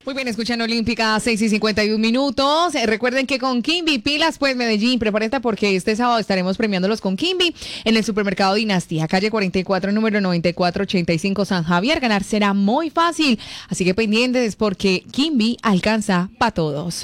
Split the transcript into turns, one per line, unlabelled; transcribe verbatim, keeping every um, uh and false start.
Muy bien, escuchan Olímpica, seis y cincuenta y un minutos. Eh, recuerden que con Kimby, pilas pues Medellín, prepárate porque este sábado estaremos premiándolos con Kimby en el supermercado Dinastía, calle cuarenta y cuatro, número noventa y cuatro ochenta y cinco, San Javier. Ganar será muy fácil, así que pendientes porque Kimby alcanza para todos.